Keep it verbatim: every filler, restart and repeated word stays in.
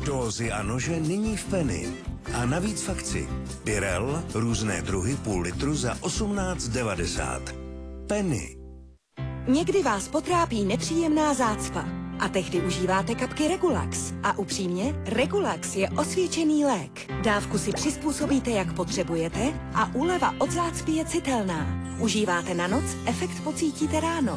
virtuózy a nože nyní v Penny. A navíc v akci. Pirel, různé druhy půl litru za osmnáct devadesát. Penny. Někdy vás potrápí nepříjemná zácpa a tehdy užíváte kapky Regulax. A upřímně, Regulax je osvědčený lék. Dávku si přizpůsobíte, jak potřebujete a úleva od zácpy je citelná. Užíváte na noc, efekt pocítíte ráno.